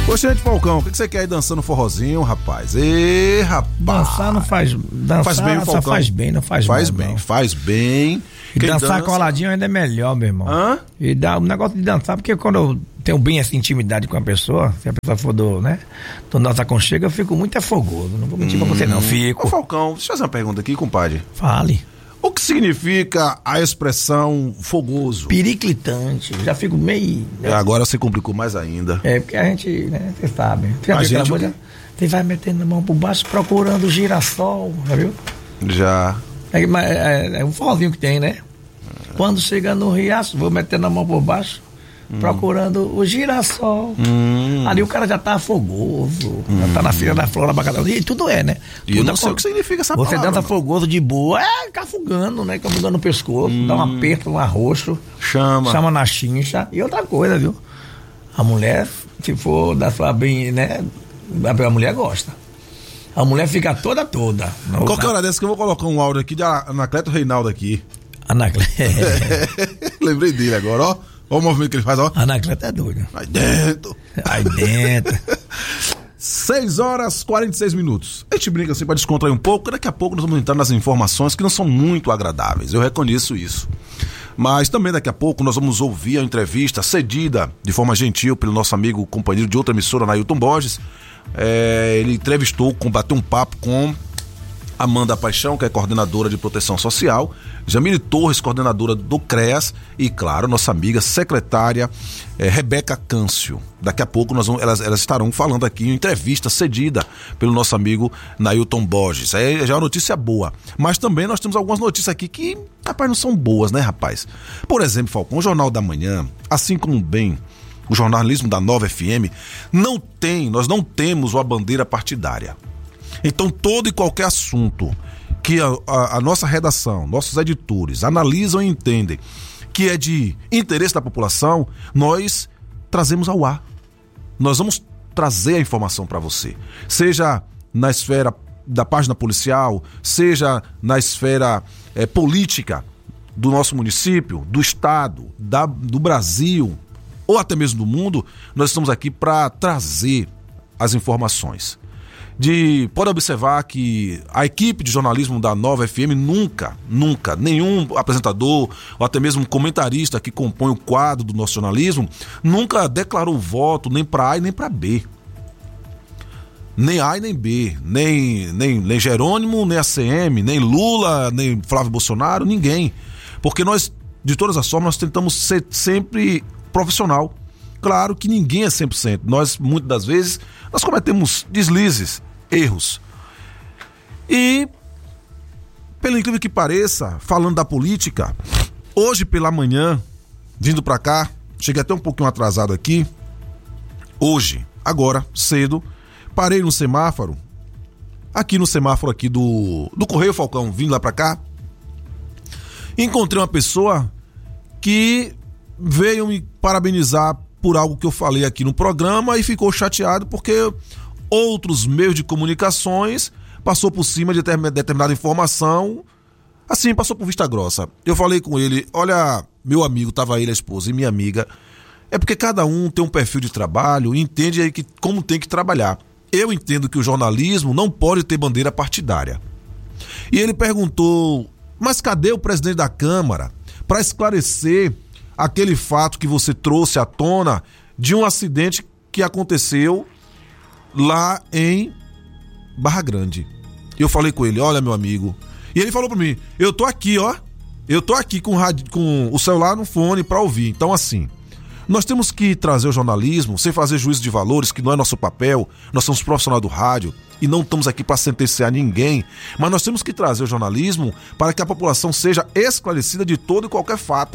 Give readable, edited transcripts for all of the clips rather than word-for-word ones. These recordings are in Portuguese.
Oxente Falcão, o que você quer aí dançando forrozinho, rapaz? Ê, rapaz. Dançar não faz... Dançar faz bem o Falcão. Faz bem, não faz Faz mal, bem, não. faz bem. E dançar coladinho ainda é melhor, meu irmão. Hã? E dá um negócio de dançar, porque quando eu tenho bem essa intimidade com a pessoa, se a pessoa for do nosso aconchego, eu fico muito afogoso. Não vou mentir pra você, não. Fico. Ô Falcão, deixa eu fazer uma pergunta aqui, compadre. Fale. O que significa a expressão fogoso? Periclitante. Já fico meio... Agora você complicou mais ainda. É, porque a gente, né, você sabe. Você A gente... Você vai metendo a mão por baixo procurando o girassol, já viu? Já. É um forrozinho que tem, né? Quando chega no riacho, vou metendo a mão por baixo, procurando o girassol. Ali o cara já tá fogoso, já tá na fila da flor, e tudo é, né? E eu não sei o que significa essa palavra. Você dança fogoso de boa, cafugando, né? Cafugando no pescoço, dá um aperto, um arroxo. Chama na chincha. E outra coisa, viu? A mulher, se for da sua bem, né? A mulher gosta. A mulher fica toda. Qualquer hora dessa que eu vou colocar um áudio aqui de Anacleto Reinaldo aqui. Anacleto. Lembrei dele agora, ó. Olha o movimento que ele faz, ó. Anacleto é doido. Aí dentro. 6h46. A gente brinca assim pra descontrair um pouco. Daqui a pouco nós vamos entrar nas informações que não são muito agradáveis. Eu reconheço isso. Mas também daqui a pouco nós vamos ouvir a entrevista cedida de forma gentil pelo nosso amigo, companheiro de outra emissora, Nailton Borges. Ele entrevistou, bateu um papo com Amanda Paixão, que é coordenadora de proteção social, Jamile Torres, coordenadora do CREAS, e claro, nossa amiga secretária Rebeca Câncio. Daqui a pouco elas estarão falando aqui em entrevista cedida pelo nosso amigo Nailton Borges. Já é uma notícia boa. Mas também nós temos algumas notícias aqui que, rapaz, não são boas, né, rapaz? Por exemplo, Falcão, o Jornal da Manhã, assim como bem o jornalismo da Nova FM, nós não temos uma bandeira partidária. Então, todo e qualquer assunto que a nossa redação, nossos editores analisam e entendem que é de interesse da população, nós trazemos ao ar. Nós vamos trazer a informação para você. Seja na esfera da página policial, seja na esfera política do nosso município, do estado, do Brasil, ou até mesmo do mundo, nós estamos aqui para trazer as informações. Pode observar que a equipe de jornalismo da Nova FM nunca, nenhum apresentador ou até mesmo comentarista que compõe o quadro do nosso jornalismo, nunca declarou voto nem para A e nem para B. Nem A e nem B, nem Jerônimo, nem ACM, nem Lula, nem Flávio Bolsonaro, ninguém. Porque nós, de todas as formas, nós tentamos ser sempre profissional. Claro que ninguém é 100%. Nós, muitas das vezes, nós cometemos deslizes, erros. E, pelo incrível que pareça, falando da política, hoje pela manhã, vindo pra cá, cheguei até um pouquinho atrasado aqui, hoje, agora, cedo, parei no semáforo, aqui no semáforo aqui do Correio Falcão, vindo lá pra cá, e encontrei uma pessoa que veio me parabenizar por algo que eu falei aqui no programa e ficou chateado porque outros meios de comunicações passou por cima de determinada informação, assim, passou por vista grossa. Eu falei com ele, olha, meu amigo, tava ele, a esposa e minha amiga, é porque cada um tem um perfil de trabalho e entende aí como tem que trabalhar. Eu entendo que o jornalismo não pode ter bandeira partidária. E ele perguntou, mas cadê o presidente da Câmara para esclarecer aquele fato que você trouxe à tona de um acidente que aconteceu lá em Barra Grande? Eu falei com ele, olha, meu amigo, e ele falou para mim, eu tô aqui com o celular no fone para ouvir. Então, assim, nós temos que trazer o jornalismo sem fazer juízo de valores, que não é nosso papel. Nós somos profissionais do rádio e não estamos aqui para sentenciar ninguém, mas nós temos que trazer o jornalismo para que a população seja esclarecida de todo e qualquer fato.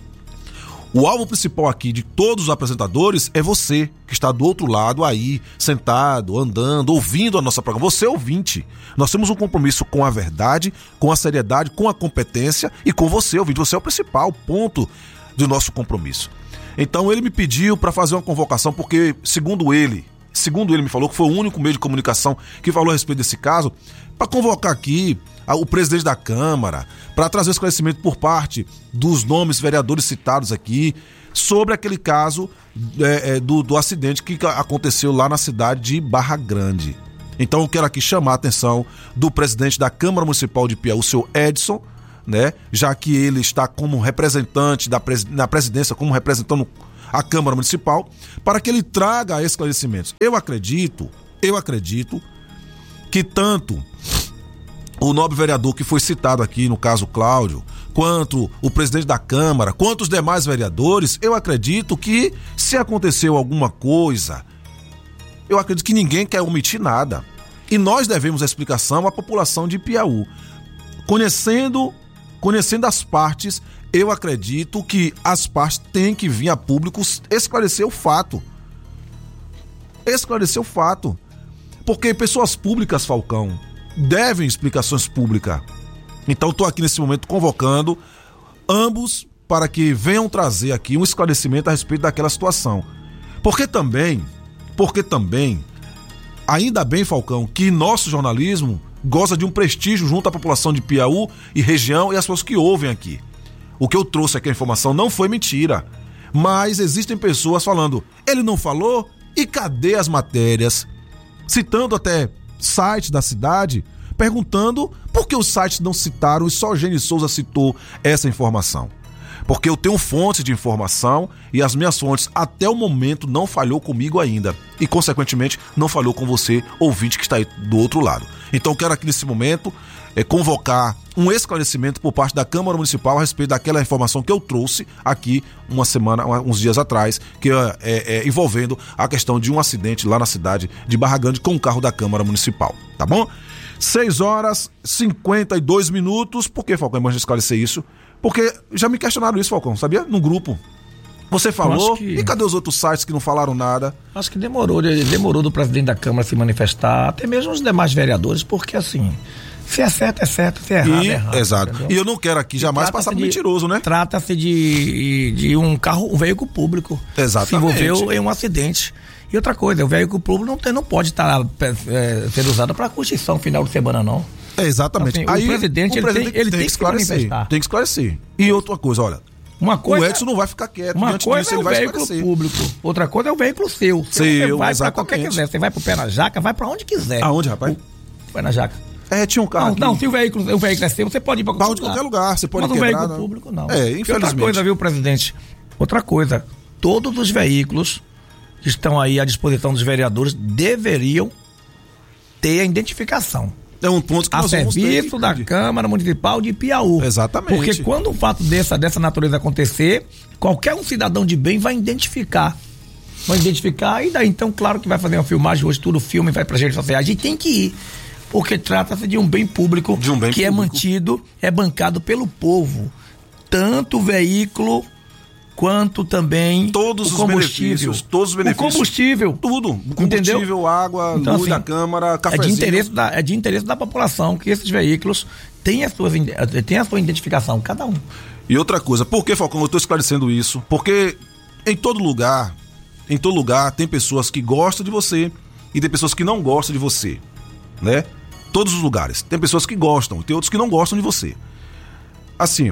O alvo principal aqui de todos os apresentadores é você, que está do outro lado aí, sentado, andando, ouvindo a nossa programa. Você é ouvinte. Nós temos um compromisso com a verdade, com a seriedade, com a competência e com você, ouvinte. Você é o principal ponto do nosso compromisso. Então ele me pediu para fazer uma convocação, porque segundo ele me falou que foi o único meio de comunicação que falou a respeito desse caso, para convocar aqui o presidente da Câmara, para trazer esclarecimento por parte dos nomes vereadores citados aqui, sobre aquele caso do acidente que aconteceu lá na cidade de Barra Grande. Então eu quero aqui chamar a atenção do presidente da Câmara Municipal de Piauí, o senhor Edson, né, já que ele está como representante na presidência, como representando a Câmara Municipal, para que ele traga esclarecimentos. Eu acredito que tanto o nobre vereador que foi citado aqui, no caso Cláudio, quanto o presidente da Câmara, quanto os demais vereadores, eu acredito que se aconteceu alguma coisa, eu acredito que ninguém quer omitir nada. E nós devemos a explicação à população de Piauí. Conhecendo as partes, eu acredito que as partes têm que vir a público esclarecer o fato. Esclarecer o fato. Porque pessoas públicas, Falcão, devem explicações públicas. Então estou aqui nesse momento convocando ambos para que venham trazer aqui um esclarecimento a respeito daquela situação. Porque também, ainda bem, Falcão, que nosso jornalismo goza de um prestígio junto à população de Piauí e região e as pessoas que ouvem aqui. O que eu trouxe aqui, a informação, não foi mentira. Mas existem pessoas falando, ele não falou? E cadê as matérias? Citando até sites da cidade, perguntando por que os sites não citaram e só Gene Souza citou essa informação. Porque eu tenho fontes de informação e as minhas fontes até o momento não falhou comigo ainda. E consequentemente não falhou com você, ouvinte que está aí do outro lado. Então eu quero aqui nesse momento convocar um esclarecimento por parte da Câmara Municipal a respeito daquela informação que eu trouxe aqui uns dias atrás, que envolvendo a questão de um acidente lá na cidade de Barra Grande com o carro da Câmara Municipal, tá bom? 6h52. Por que, Falcão, é bom esclarecer isso? Porque já me questionaram isso, Falcão, sabia? No grupo. Você falou, e cadê os outros sites que não falaram nada? Acho que demorou do presidente da Câmara se manifestar, até mesmo os demais vereadores, porque assim, se é certo, se é errado, é errado. Exato. Entendeu? E eu não quero aqui jamais passar por mentiroso, né? Trata-se de um veículo público. Exatamente. Se envolveu em um acidente. E outra coisa, o veículo público não pode estar sendo usado para curtição final de semana, não. Exatamente. Assim, o presidente ele tem que esclarecer. Tem que esclarecer. E outra coisa, olha, o Edson não vai ficar quieto. Uma coisa é o veículo público, outra coisa é o veículo seu. Você vai para qualquer quiser. Você vai pro Pé na Jaca, vai para onde quiser. Aonde, rapaz? Pé na Jaca. Tinha um carro. Não, se o veículo é seu, você pode ir para qualquer lugar. Você pode ir. Mas o veículo público não. Infelizmente. Outra coisa, viu, presidente? Outra coisa, todos os veículos que estão aí à disposição dos vereadores deveriam ter a identificação. É um ponto que nós vamos ter. A serviço da Câmara Municipal de Piauí. Exatamente. Porque quando um fato dessa natureza acontecer, qualquer um cidadão de bem vai identificar. E daí então, claro que vai fazer uma filmagem, hoje tudo filme, vai para as redes sociais, e tem que ir. Porque trata-se de um bem público que é mantido, é bancado pelo povo. Tanto o veículo quanto também todos o combustível. Todos os benefícios. O combustível. Tudo. O combustível, entendeu? Água, então, luz da Câmara, cafezinho. É de interesse da população que esses veículos tenham a sua identificação, cada um. E outra coisa, por que, Falcão, eu estou esclarecendo isso? Porque em todo lugar tem pessoas que gostam de você e tem pessoas que não gostam de você, né? Todos os lugares. Tem pessoas que gostam, tem outros que não gostam de você. Assim,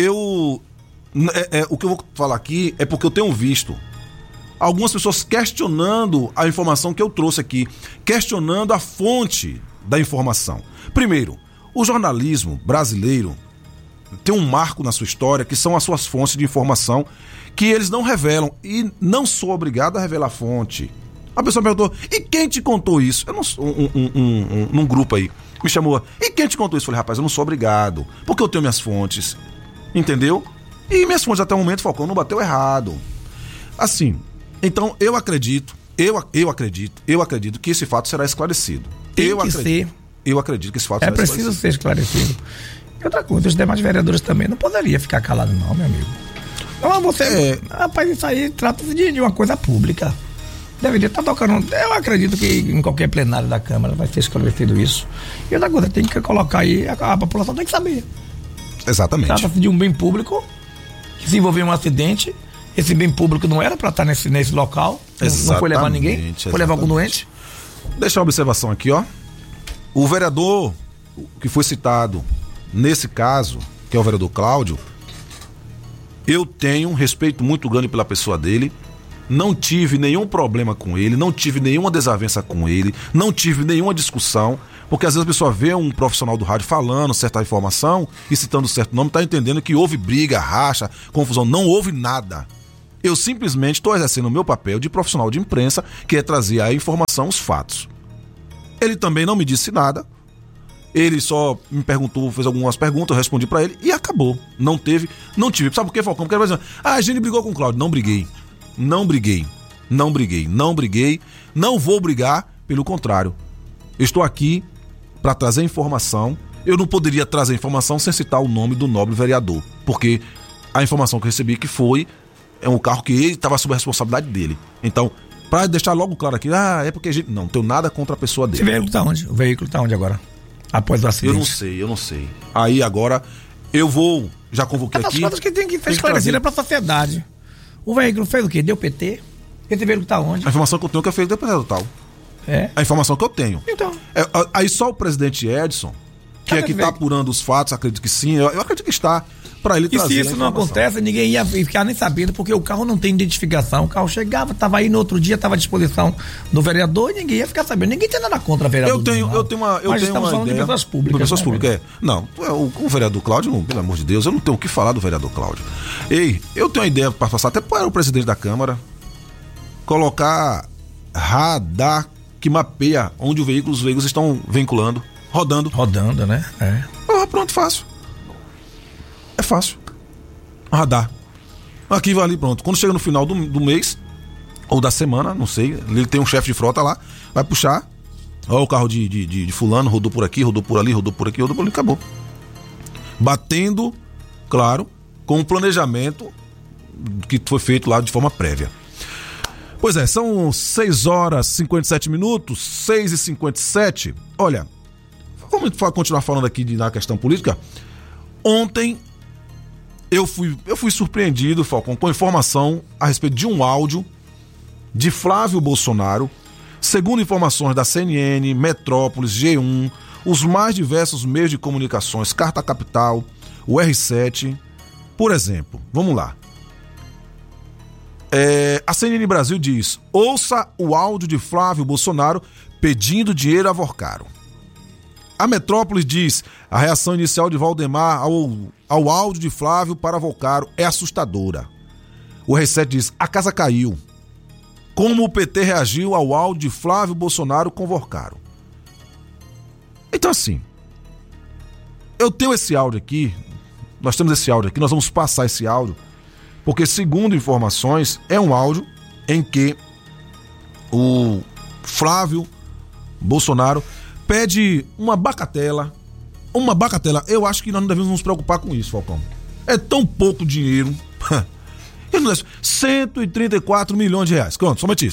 o que eu vou falar aqui é porque eu tenho visto algumas pessoas questionando a informação que eu trouxe aqui, questionando a fonte da informação. Primeiro, o jornalismo brasileiro tem um marco na sua história, que são as suas fontes de informação, que eles não revelam, e não sou obrigado a revelar a fonte. A pessoa me perguntou, e quem te contou isso? Eu não num grupo aí, me chamou, e quem te contou isso? Eu falei, rapaz, eu não sou obrigado, porque eu tenho minhas fontes, entendeu? E minhas fontes até o momento, Falcão, não bateu errado. Assim, então eu acredito que esse fato será esclarecido. Eu acredito que esse fato será esclarecido. É preciso ser esclarecido. E outra coisa, os demais vereadores também não poderiam ficar calados não, meu amigo. Não, rapaz, isso aí trata-se de uma coisa pública. Deveria estar tocando. Eu acredito que em qualquer plenário da Câmara vai ser esclarecido isso. E outra coisa, tem que colocar aí, a população tem que saber. Exatamente. Trata-se de um bem público que se envolveu em um acidente. Esse bem público não era para estar nesse local. Não foi levar ninguém. Foi levar algum doente. Deixa uma observação aqui, ó. O vereador que foi citado nesse caso, que é o vereador Cláudio, Eu tenho um respeito muito grande pela pessoa dele, não tive nenhum problema com ele, não tive nenhuma desavença com ele, não tive nenhuma discussão, porque às vezes a pessoa vê um profissional do rádio falando certa informação e citando certo nome, tá entendendo que houve briga, racha, confusão. Não houve nada. Eu simplesmente estou exercendo o meu papel de profissional de imprensa, que é trazer a informação, os fatos. Ele também não me disse nada, ele só me perguntou, fez algumas perguntas, eu respondi pra ele e acabou. Não tive. Sabe por quê, Falcão? Porque a gente brigou com o Cláudio. Não briguei. Não vou brigar, pelo contrário. Eu estou aqui para trazer informação. Eu não poderia trazer informação sem citar o nome do nobre vereador, porque a informação que eu recebi que é um carro que ele estava sob a responsabilidade dele. Então, para deixar logo claro aqui, é porque a gente não tenho nada contra a pessoa dele. Esse veículo tá onde? O veículo tá onde agora? Após o acidente? Eu não sei. Aí agora eu vou, já convoquei aqui. As coisas que tem que ser esclarecidas para a sociedade. O veículo fez o quê? Deu PT? Esse veículo tá onde? A informação que eu tenho que é feita depois do tal. É? A informação que eu tenho. Então. Aí só o presidente Edson, que é que está apurando os fatos, acredito que sim, eu acredito que está, para ele trazer. E se isso não acontece, ninguém ia ficar nem sabendo, porque o carro não tem identificação. O carro chegava, estava aí no outro dia, estava à disposição do vereador e ninguém ia ficar sabendo. Ninguém tem nada contra o vereador. Eu tenho uma falando ideia. De pessoas públicas. De pessoas públicas, Não, o vereador Cláudio, pelo amor de Deus, eu não tenho o que falar do vereador Cláudio. Eu tenho uma ideia para passar até para o presidente da Câmara, colocar radar que mapeia onde os veículos estão vinculando, rodando. Rodando, né? Pronto, fácil. É fácil. Radar. Aqui vai ali, pronto. Quando chega no final do mês, ou da semana, não sei, ele tem um chefe de frota lá, vai puxar, o carro de fulano, rodou por aqui, rodou por ali, rodou por aqui, rodou por ali, acabou. Batendo, claro, com o planejamento que foi feito lá de forma prévia. Pois é, são 6h57, 6h57. Olha, vamos continuar falando aqui na questão política. Ontem eu fui surpreendido, Falcão, com informação a respeito de um áudio de Flávio Bolsonaro, segundo informações da CNN, Metrópolis, G1, os mais diversos meios de comunicações, Carta Capital, o R7. Por exemplo, vamos lá. A CNN Brasil diz: ouça o áudio de Flávio Bolsonaro pedindo dinheiro a Vorcaro. A Metrópolis diz: a reação inicial de Valdemar ao áudio de Flávio para Vorcaro é assustadora. O R7 diz: a casa caiu. Como o PT reagiu ao áudio de Flávio Bolsonaro com Vorcaro. Então assim, eu tenho esse áudio aqui, nós temos esse áudio aqui, nós vamos passar esse áudio, porque segundo informações, é um áudio em que o Flávio Bolsonaro pede uma bagatela. Eu acho que nós não devemos nos preocupar com isso, Falcão. É tão pouco dinheiro. 134 milhões de reais. Quanto? Somente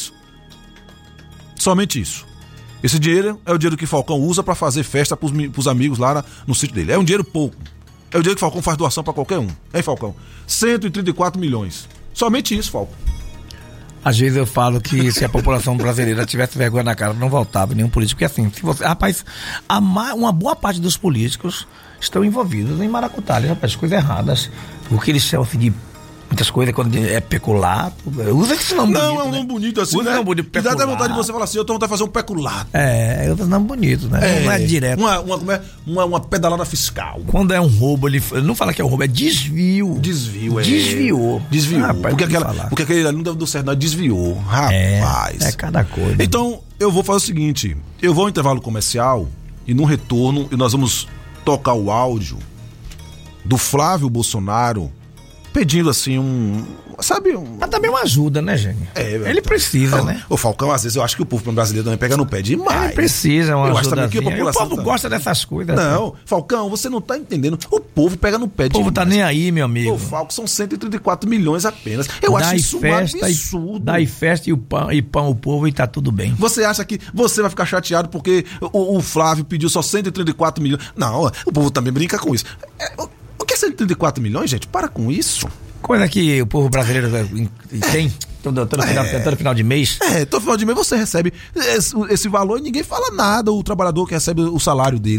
isso. Esse dinheiro é o dinheiro que Falcão usa para fazer festa pros amigos lá no sítio dele. É um dinheiro pouco. É o dinheiro que Falcão faz doação para qualquer um. Hein, Falcão? 134 milhões. Somente isso, Falcão. Às vezes eu falo que se a população brasileira tivesse vergonha na cara, não voltava nenhum político. Porque assim, uma boa parte dos políticos estão envolvidos em maracutaia, rapaz, coisas erradas. O que eles chamam assim de muitas coisas, quando é peculato. Usa esse nome bonito. Não, é um nome bonito assim, usa, né? Nome bonito, e dá até vontade de você falar assim: eu tenho vontade de fazer um peculato. Usa nome bonito, né? Não é direto. Uma pedalada fiscal. Quando é um roubo, ele não fala que é um roubo, é desvio. Desviou. Rapaz, porque aquele ali não deu certo, não, desviou. Rapaz. É cada coisa. Então, eu vou fazer o seguinte: eu vou ao intervalo comercial e no retorno nós vamos tocar o áudio do Flávio Bolsonaro pedindo assim Mas também uma ajuda, né, gente? Ele precisa, né? O Falcão, às vezes, eu acho que o povo brasileiro também pega no pé demais. Ele precisa uma ajuda. O povo gosta dessas coisas. Não, Falcão, você não tá entendendo. O povo pega no pé demais. O povo tá nem aí, meu amigo. O Falcão são 134 milhões apenas. Eu acho isso um absurdo. Dá festa e pão o povo e tá tudo bem. Você acha que você vai ficar chateado porque o Flávio pediu só 134 milhões? Não, o povo também brinca com isso. O que é 134 milhões, gente? Para com isso. Coisa que o povo brasileiro tem todo final de mês. Todo final de mês você recebe esse valor e ninguém fala nada. O trabalhador que recebe o salário dele,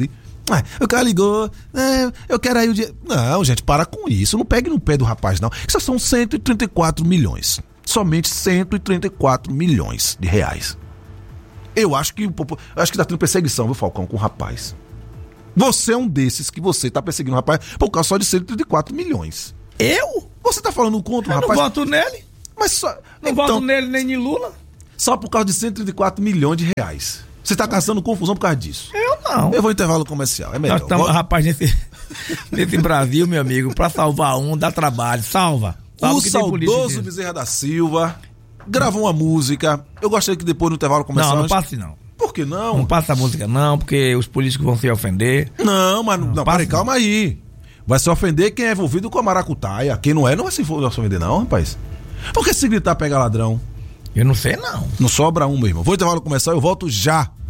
O cara ligou, eu quero aí o dinheiro. Não, gente, para com isso. Não pegue no pé do rapaz, não. Isso são 134 milhões. Somente 134 milhões de reais. Eu acho que tá tendo perseguição, viu, Falcão, com o rapaz. Você é um desses que você tá perseguindo o rapaz por causa só de 134 milhões. Eu? Você tá falando contra o rapaz? Eu não voto nele. Mas só... Não voto nele nem em Lula. Só por causa de 134 milhões de reais. Você tá caçando confusão por causa disso. Eu não. Eu vou ao intervalo comercial, é melhor. Nós estamos, rapaz, nesse Brasil, meu amigo, pra salvar um, dá trabalho. Salva o saudoso Bezerra da Silva gravou uma música. Eu gostaria que depois no intervalo comercial... Não passe não. Por que não? Não passa a música não, porque os políticos vão se ofender. Não, mas não pare, calma aí. Vai se ofender quem é envolvido com a maracutaia. Quem não vai se ofender não, rapaz. Por que se gritar pega ladrão? Eu não sei não. Não sobra um mesmo. Vou intervalo comercial, eu volto já.